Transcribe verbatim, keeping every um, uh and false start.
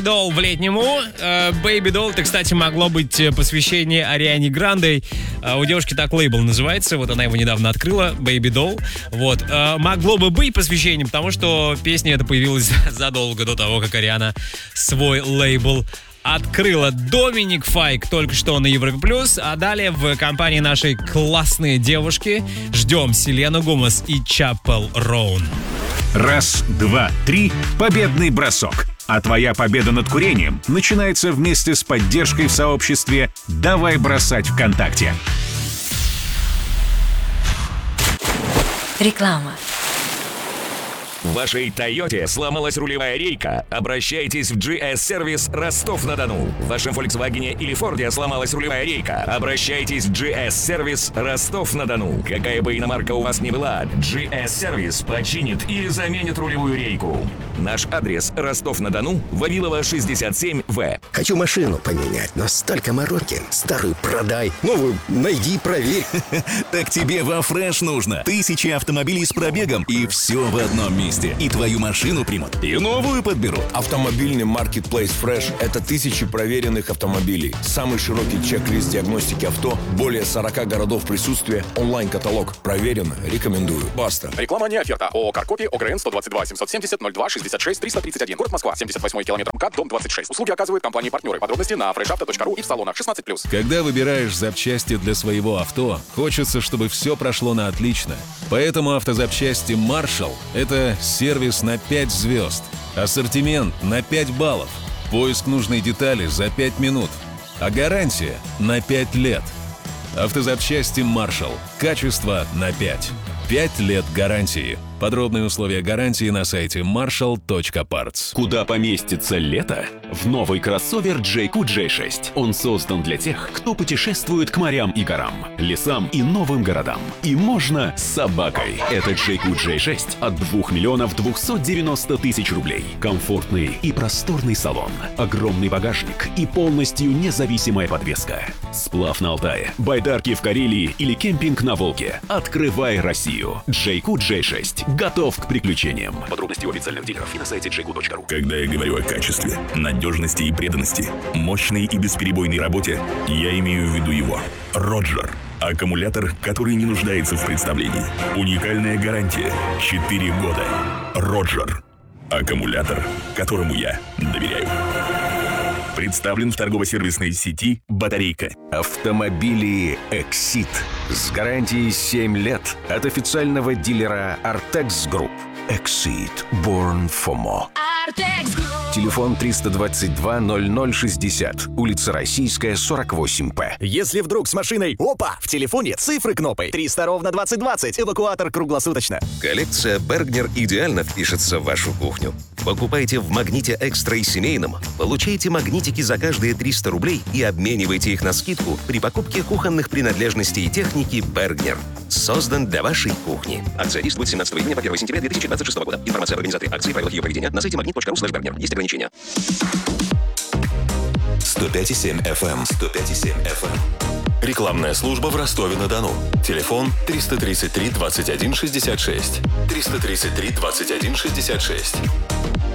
Doll в летнему. Baby Doll, это, кстати, могло быть посвящение Ариане Гранде. У девушки так лейбл называется, вот она его недавно открыла, Baby Doll. Вот. Могло бы быть посвящением, потому что песня эта появилась задолго до того, как Ариана свой лейбл открыла. Доминик Файк только что на Европе Плюс, а далее в компании нашей классные девушки ждем Селену Гомес и Чапел Роун. Раз, два, три. Победный бросок. А твоя победа над курением начинается вместе с поддержкой в сообществе «Давай бросать ВКонтакте». Реклама. В вашей Тойоте сломалась рулевая рейка? Обращайтесь в джи эс-сервис Ростов-на-Дону. В вашем Volkswagen или Форде сломалась рулевая рейка? Обращайтесь в джи эс-сервис Ростов-на-Дону. Какая бы иномарка у вас ни была, джи эс-сервис починит или заменит рулевую рейку. Наш адрес: Ростов-на-Дону, Вавилова, шестьдесят семь вэ. Хочу машину поменять, но столько мороки. Старую продай, новую найди, проверь. Так тебе во Фреш нужно. Тысячи автомобилей с пробегом, и все в одном месте. И твою машину примут, и новую подберут. Автомобильный маркетплейс Fresh — это тысячи проверенных автомобилей. Самый широкий чек-лист диагностики авто, более сорока городов присутствия, онлайн-каталог. Проверено, рекомендую. Баста. Реклама не оферта. ООО «Каркопи», ОГРН сто двадцать два семьсот семьдесят ноль два шестьдесят шесть триста тридцать один. Город Москва, семьдесят восьмой километр МКАД, дом двадцать шесть. Услуги оказывают компании-партнеры. Подробности на фреш авто точка ру и в салонах шестнадцать плюс. Когда выбираешь запчасти для своего авто, хочется, чтобы все прошло на отлично. Поэтому автозапчасти Marshall — это сервис на пять звезд, ассортимент на пять баллов, поиск нужной детали за пять минут, а гарантия на пять лет. Автозапчасти Marshall. Качество на пять. пять лет гарантии. Подробные условия гарантии на сайте маршалл точка партс. Куда поместится лето? В новый кроссовер джей кью джей шесть. Он создан для тех, кто путешествует к морям и горам, лесам и новым городам. И можно с собакой. Это джей кью джей шесть от двух миллионов двухсот девяноста тысяч рублей. Комфортный и просторный салон, огромный багажник и полностью независимая подвеска. Сплав на Алтае, байдарки в Карелии или кемпинг на Волге. Открывай Россию. джей кью джей шесть. Готов к приключениям. Подробности у официальных дилеров и на сайте джей кью точка ру. Когда я говорю о качестве, надежности и преданности, мощной и бесперебойной работе, я имею в виду его. Роджер. Аккумулятор, который не нуждается в представлении. Уникальная гарантия. четыре года. Роджер. Аккумулятор, которому я доверяю. Представлен в торгово-сервисной сети «Батарейка». Автомобили Exit с гарантией семь лет от официального дилера Artex Group. Exit. Born for more. Телефон триста двадцать два ноль ноль шестьдесят. Улица Российская, сорок восемь П. Если вдруг с машиной, опа, в телефоне цифры кнопкой. триста ровно двадцать двадцать. Эвакуатор круглосуточно. Коллекция Bergner идеально впишется в вашу кухню. Покупайте в Магните Экстра и семейном. Получайте магнитики за каждые триста рублей и обменивайте их на скидку при покупке кухонных принадлежностей и техники Bergner. Создан для вашей кухни. Акция действует с семнадцатого июня по первое сентября две тысячи двадцать шестого года. Информация об организаторе акции и правилах ее проведения на сайте магнит точка ру слэш бергнер. Есть ограничения. сто пять и семь эф эм. сто пять и семь эф эм. Рекламная служба в Ростове-на-Дону. Телефон триста тридцать три двадцать один шестьдесят шесть. триста тридцать три двадцать один шестьдесят шесть.